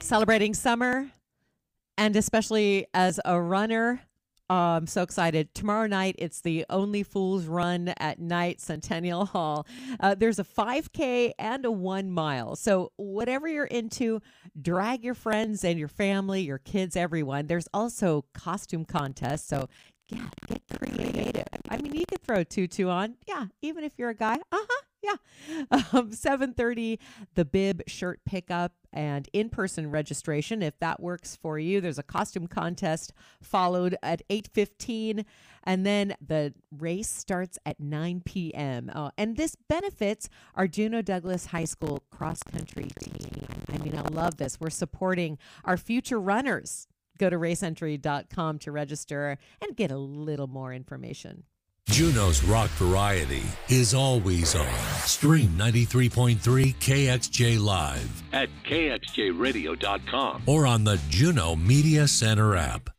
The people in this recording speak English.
Celebrating summer, and especially as a runner, I'm so excited. Tomorrow night, it's the Only Fools Run at Night, Centennial Hall. There's a 5K and a 1 mile. So whatever you're into, drag your friends and your family, your kids, everyone. There's also costume contests. So yeah, get creative. I mean, you could throw a tutu on. Yeah, even if you're a guy. Yeah. 7:30, the bib shirt pickup and in-person registration. If that works for you, there's a costume contest followed at 8:15, and then the race starts at 9 p.m. And this benefits our Juneau Douglas High School cross-country team. I mean, I love this. We're supporting our future runners. Go to raceentry.com to register and get a little more information. Juneau's rock variety is always on. Stream 93.3 KXJ Live at kxjradio.com or on the Juneau Media Center app.